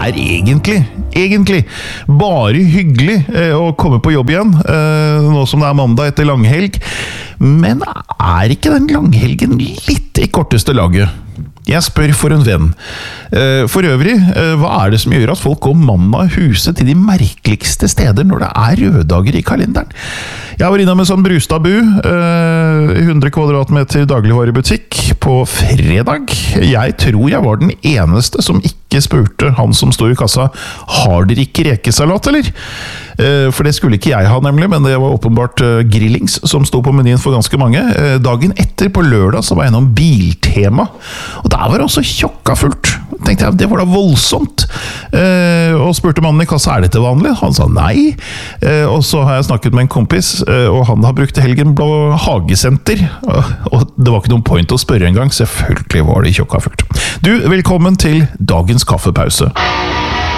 egentlig bare hyggelig å komme på jobb igjen, nå som det mandag etter langhelg. Men ikke den langhelgen litt i korteste laget? Jeg spør for en venn. For øvrig, hva det som gjør at folk går mann av huset til de merkeligste steder når det røddager i kalenderen? Jeg var innom en sånn Brustadbu, 100 kvadratmeter dagligvarebutikk på fredag. Jeg tror jeg var den eneste som ikke spurte han som stod i kassa, har dere ikke rekesalat, eller? For det skulle ikke jeg ha nemlig, men det var åpenbart grillings som stod på menyen for ganske mange. Dagen etter på lørdag så var jeg innom Biltema, og der var det også tjokka fullt. Tenkte jeg, det var da voldsomt. Og spurte mannen i kassa, dette vanlig? Han sa nei. Og så har jeg snakket med en kompis, og han har brukt helgen på hagesenter. Og det var ikke noen point å spørre en gang. Selvfølgelig var det tjokka fullt. Du, velkommen til dagens kaffepause.